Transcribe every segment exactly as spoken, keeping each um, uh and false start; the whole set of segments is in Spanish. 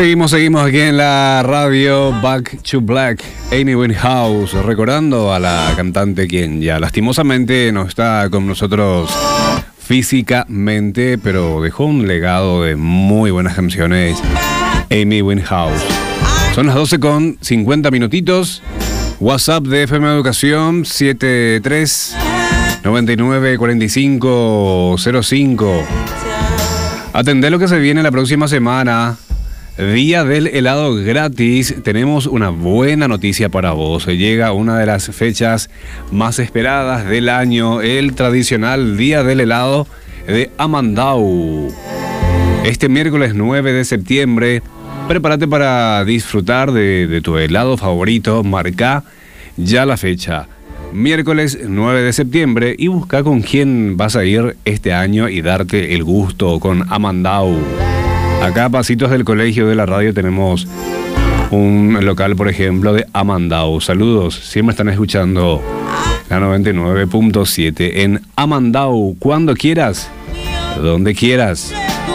Seguimos, seguimos aquí en la radio Back to Black, Amy Winehouse, recordando a la cantante quien ya lastimosamente no está con nosotros físicamente, pero dejó un legado de muy buenas canciones, Amy Winehouse. Son las doce con cincuenta minutitos. WhatsApp de F M Educación siete tres nueve nueve cuatro cinco cero cinco. Atendé lo que se viene la próxima semana. Día del helado gratis. Tenemos una buena noticia para vos. Llega una de las fechas más esperadas del año, el tradicional Día del helado de Amandau. Este miércoles nueve de septiembre, prepárate para disfrutar de, de tu helado favorito. Marca ya la fecha. Miércoles nueve de septiembre y busca con quién vas a ir este año y darte el gusto con Amandau. Acá a pasitos del colegio de la radio tenemos un local, por ejemplo, de Amandau. Saludos, siempre están escuchando la noventa y nueve punto siete en Amandau. Cuando quieras, donde quieras.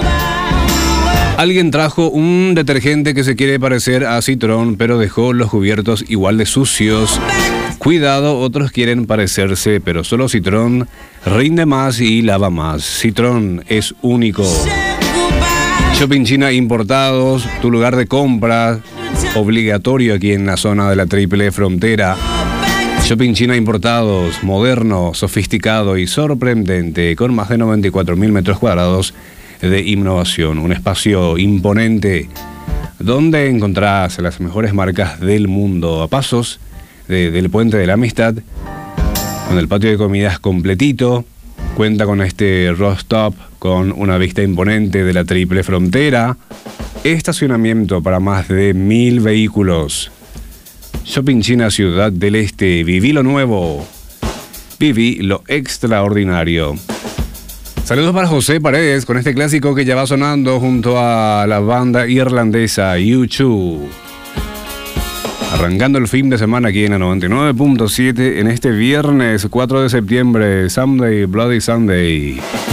Alguien trajo un detergente que se quiere parecer a Citrón, pero dejó los cubiertos igual de sucios. Cuidado, otros quieren parecerse, pero solo Citrón rinde más y lava más. Citrón es único. Shopping China Importados, tu lugar de compra obligatorio aquí en la zona de la Triple Frontera. Shopping China Importados, moderno, sofisticado y sorprendente, con más de noventa y cuatro mil metros cuadrados de innovación. Un espacio imponente donde encontrás las mejores marcas del mundo a pasos de, del Puente de la Amistad, con el patio de comidas completito. Cuenta con este rooftop con una vista imponente de la Triple Frontera. Estacionamiento para más de mil vehículos. Shopping China Ciudad del Este. Viví lo nuevo. Viví lo extraordinario. Saludos para José Paredes con este clásico que ya va sonando junto a la banda irlandesa U dos. Arrancando el fin de semana aquí en la noventa y nueve punto siete en este viernes cuatro de septiembre, Sunday, Bloody Sunday.